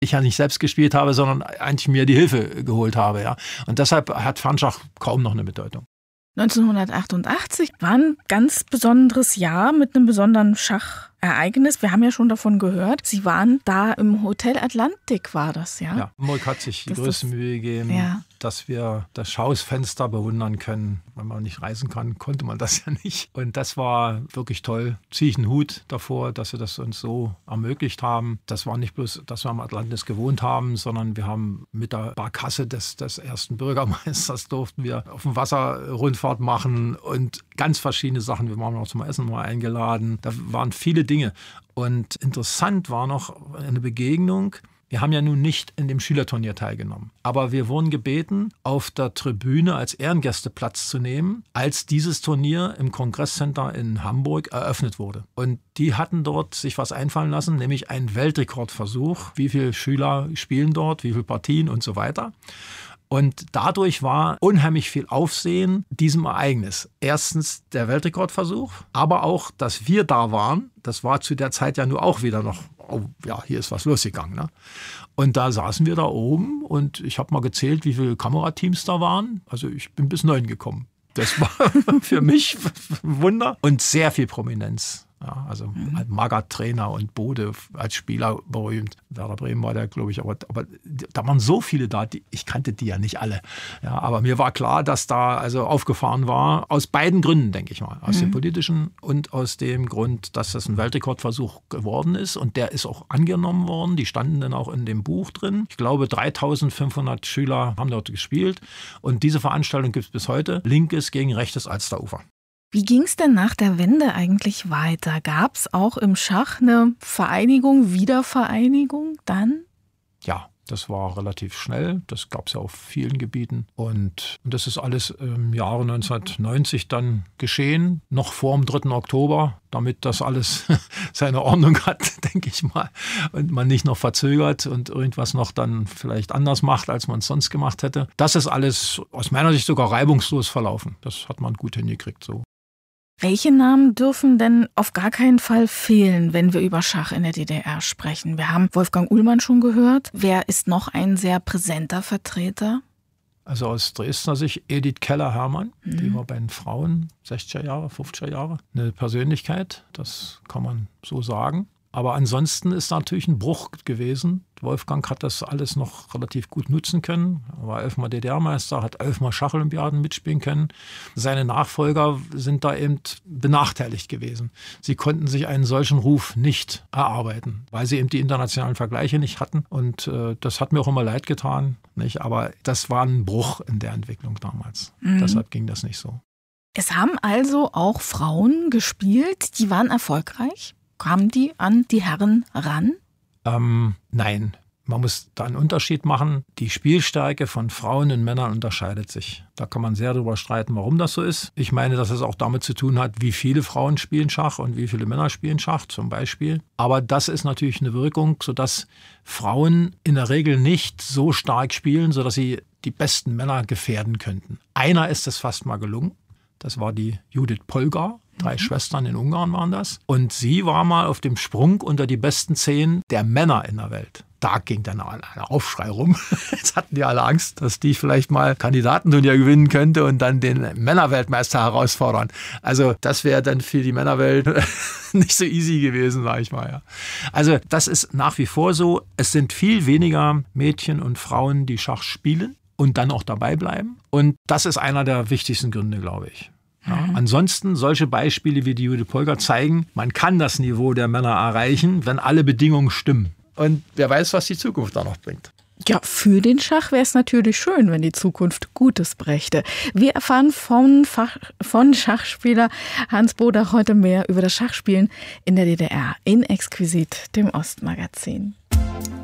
ich ja nicht selbst gespielt habe, sondern eigentlich mir die Hilfe geholt habe. Ja. Und deshalb hat Fernschach kaum noch eine Bedeutung. 1988 war ein ganz besonderes Jahr mit einem besonderen Schachereignis. Wir haben ja schon davon gehört. Sie waren da im Hotel Atlantik, war das, ja? Ja, Molk hat sich die größte Mühe gegeben, dass wir das Schausfenster bewundern können. Wenn man nicht reisen kann, konnte man das ja nicht. Und das war wirklich toll. Ziehe ich einen Hut davor, dass sie das uns so ermöglicht haben. Das war nicht bloß, dass wir am Atlantis gewohnt haben, sondern wir haben mit der Barkasse des ersten Bürgermeisters durften wir auf dem Wasser Rundfahrt machen und ganz verschiedene Sachen. Wir waren auch zum Essen mal eingeladen. Da waren viele Dinge. Und interessant war noch eine Begegnung. Wir haben ja nun nicht in dem Schülerturnier teilgenommen. Aber wir wurden gebeten, auf der Tribüne als Ehrengäste Platz zu nehmen, als dieses Turnier im Kongresscenter in Hamburg eröffnet wurde. Und die hatten dort sich was einfallen lassen, nämlich einen Weltrekordversuch. Wie viele Schüler spielen dort, wie viele Partien und so weiter. Und dadurch war unheimlich viel Aufsehen diesem Ereignis. Erstens der Weltrekordversuch, aber auch, dass wir da waren. Das war zu der Zeit ja nur auch wieder noch, oh ja, hier ist was losgegangen. Ne? Und da saßen wir da oben und ich habe mal gezählt, wie viele Kamerateams da waren. Also ich bin bis 9 gekommen. Das war für mich ein Wunder und sehr viel Prominenz. Ja, also Magath Trainer und Bode als Spieler berühmt. Werder Bremen war der, glaube ich, aber da waren so viele da, ich kannte die ja nicht alle. Ja, aber mir war klar, dass da also aufgefahren war, aus beiden Gründen, denke ich mal. Aus dem politischen und aus dem Grund, dass das ein Weltrekordversuch geworden ist und der ist auch angenommen worden. Die standen dann auch in dem Buch drin. Ich glaube, 3500 Schüler haben dort gespielt und diese Veranstaltung gibt es bis heute. Linkes gegen rechtes Alsterufer. Wie ging es denn nach der Wende eigentlich weiter? Gab es auch im Schach eine Vereinigung, Wiedervereinigung dann? Ja, das war relativ schnell. Das gab es ja auf vielen Gebieten. Und das ist alles im Jahre 1990 dann geschehen, noch vor dem 3. Oktober, damit das alles seine Ordnung hat, denke ich mal. Und man nicht noch verzögert und irgendwas noch dann vielleicht anders macht, als man es sonst gemacht hätte. Das ist alles aus meiner Sicht sogar reibungslos verlaufen. Das hat man gut hingekriegt so. Welche Namen dürfen denn auf gar keinen Fall fehlen, wenn wir über Schach in der DDR sprechen? Wir haben Wolfgang Ullmann schon gehört. Wer ist noch ein sehr präsenter Vertreter? Also aus Dresdner Sicht Edith Keller-Hermann. Die war bei den Frauen 60er Jahre, 50er Jahre. Eine Persönlichkeit, das kann man so sagen. Aber ansonsten ist natürlich ein Bruch gewesen. Wolfgang hat das alles noch relativ gut nutzen können. Er war 11-mal DDR-Meister, hat 11-mal Schacholympiaden mitspielen können. Seine Nachfolger sind da eben benachteiligt gewesen. Sie konnten sich einen solchen Ruf nicht erarbeiten, weil sie eben die internationalen Vergleiche nicht hatten. Und das hat mir auch immer leid getan. Nicht? Aber das war ein Bruch in der Entwicklung damals. Deshalb ging das nicht so. Es haben also auch Frauen gespielt, die waren erfolgreich? Kamen die an die Herren ran? Nein, man muss da einen Unterschied machen. Die Spielstärke von Frauen und Männern unterscheidet sich. Da kann man sehr darüber streiten, warum das so ist. Ich meine, dass es auch damit zu tun hat, wie viele Frauen spielen Schach und wie viele Männer spielen Schach zum Beispiel. Aber das ist natürlich eine Wirkung, sodass Frauen in der Regel nicht so stark spielen, sodass sie die besten Männer gefährden könnten. Einer ist es fast mal gelungen. Das war die Judith Polgar. 3 Schwestern in Ungarn waren das. Und sie war mal auf dem Sprung unter die besten 10 der Männer in der Welt. Da ging dann ein Aufschrei rum. Jetzt hatten die alle Angst, dass die vielleicht mal Kandidatenturnier gewinnen könnte und dann den Männerweltmeister herausfordern. Also das wäre dann für die Männerwelt nicht so easy gewesen, sage ich mal. Ja. Also das ist nach wie vor so. Es sind viel weniger Mädchen und Frauen, die Schach spielen und dann auch dabei bleiben. Und das ist einer der wichtigsten Gründe, glaube ich. Ja, ansonsten solche Beispiele wie die Judith Polgar zeigen, man kann das Niveau der Männer erreichen, wenn alle Bedingungen stimmen. Und wer weiß, was die Zukunft da noch bringt. Ja, für den Schach wäre es natürlich schön, wenn die Zukunft Gutes brächte. Wir erfahren von Schachspieler Hans Bodach heute mehr über das Schachspielen in der DDR in Exquisit, dem Ostmagazin.